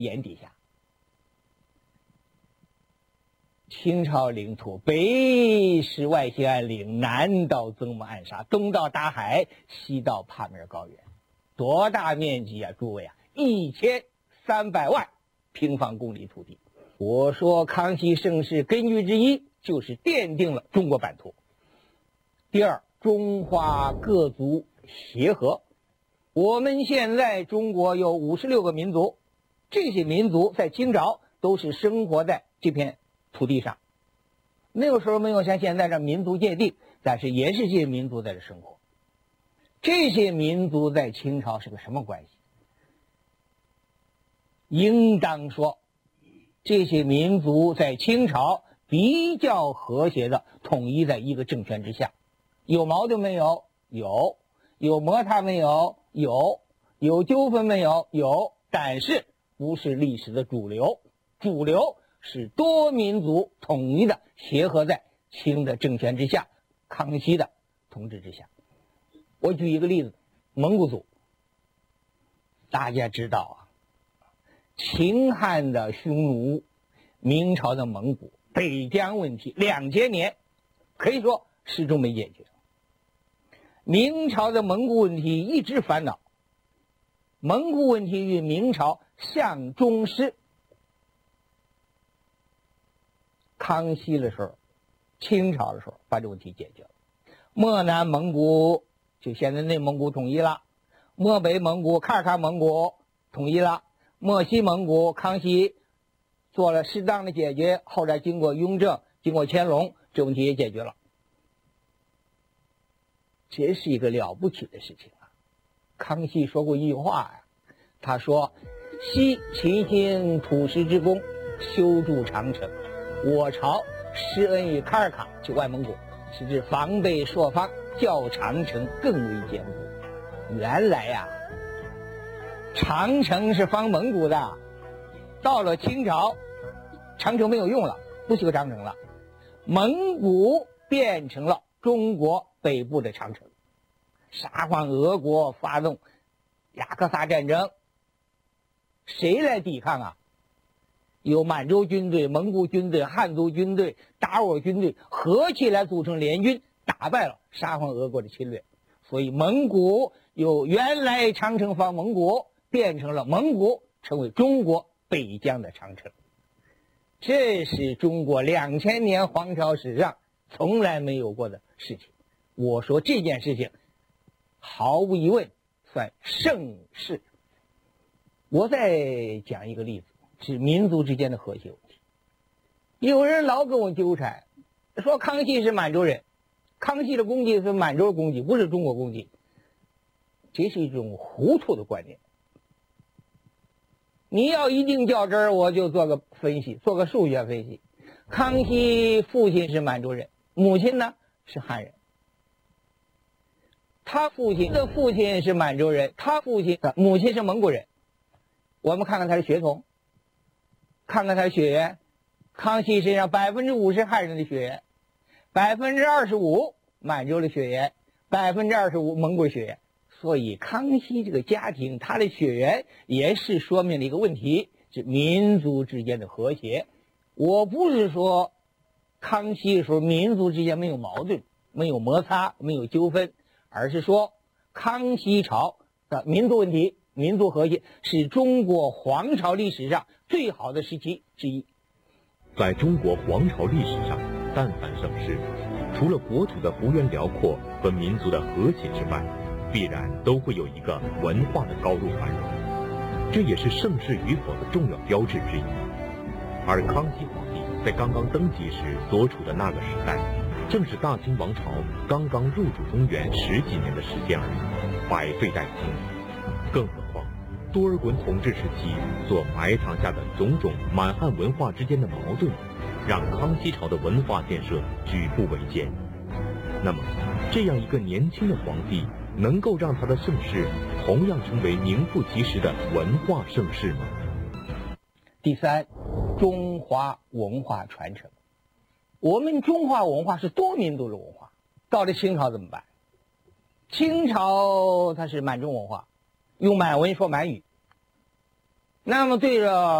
眼底下。清朝领土北是外兴安岭，南到曾母暗沙，东到大海，西到帕米尔高原，多大面积啊，诸位啊，1300万平方公里土地。我说康熙盛世根据之一就是奠定了中国版图。第二，中华各族协和。我们现在中国有56个民族，这些民族在清朝都是生活在这片土地上。那个时候没有像现在这民族界定，但是也是这些民族在这生活。这些民族在清朝是个什么关系？应当说，这些民族在清朝比较和谐的统一在一个政权之下。有矛盾没有？有。有摩擦没有？有。有纠纷没有？有。但是不是历史的主流，主流是多民族统一的协和在清的政权之下，康熙的统治之下。我举一个例子，蒙古族。大家知道啊，秦汉的匈奴，明朝的蒙古，北疆问题2000年可以说始终没解决。明朝的蒙古问题一直烦恼，蒙古问题与明朝向中失。康熙的时候，清朝的时候把这个问题解决了。漠南蒙古就现在内蒙古统一了，漠北蒙古喀尔喀蒙古统一了，漠西蒙古康熙做了适当的解决，后来经过雍正，经过乾隆，这问题也解决了。这是一个了不起的事情啊！康熙说过一句话呀，他说：“昔秦兴土石之功，修筑长城。我朝施恩于喀尔喀，就外蒙古，使之防备朔方，较长城更为坚固。”原来呀，长城是防蒙古的，到了清朝，长城没有用了，不修长城了，蒙古变成了中国北部的长城。沙皇俄国发动雅克萨战争，谁来抵抗啊？有满洲军队、蒙古军队、汉族军队、达斡军队合起来组成联军，打败了沙皇俄国的侵略。所以蒙古由原来长城防蒙古变成了蒙古成为中国北疆的长城。这是中国2000年皇朝史上从来没有过的事情。我说这件事情毫无疑问算盛世。我再讲一个例子，是民族之间的和谐问题。有人老跟我纠缠，说康熙是满洲人，康熙的功绩是满洲的功绩，不是中国功绩。这是一种糊涂的观念。你要一定较真儿，我就做个分析，做个数学分析。康熙父亲是满洲人，母亲呢是汉人。他父亲的父亲是满洲人，他父亲的母亲是蒙古人。我们看看他的血统，看看他的血缘。康熙身上50%是汉人的血缘，25%满洲的血缘，25%蒙古血缘。所以康熙这个家庭，他的血缘也是说明了一个问题，是民族之间的和谐。我不是说康熙的时候民族之间没有矛盾、没有摩擦、没有纠纷，而是说康熙朝的民族问题、民族和谐是中国皇朝历史上最好的时期之一。 在中国皇朝历史上，但凡盛世，除了国土的幅员辽阔和民族的和谐之外，必然都会有一个文化的高度繁荣，这也是盛世与否的重要标志之一。而康熙皇帝在刚刚登基时所处的那个时代，正是大清王朝刚刚入主中原10几年的时间而已，百废待兴。更何况多尔衮统治时期所埋藏下的种种满汉文化之间的矛盾，让康熙朝的文化建设举步维艰。那么这样一个年轻的皇帝，能够让他的盛世同样成为名副其实的文化盛世吗？ 第三，中华文化传承。我们中华文化是多民族的文化，到了清朝怎么办？清朝它是满洲文化，用满文说满语。 那么对着